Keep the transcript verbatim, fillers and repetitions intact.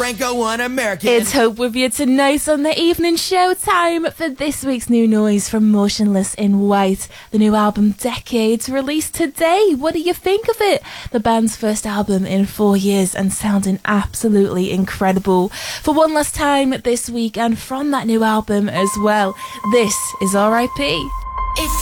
Franco, one American. It's Hope with you tonight on the evening show. Time for this week's new noise from Motionless in White. The new album Decades released today. What do you think of it? The band's first album in four years and sounding absolutely incredible. For one last time this week and from that new album as well, this is R I P. If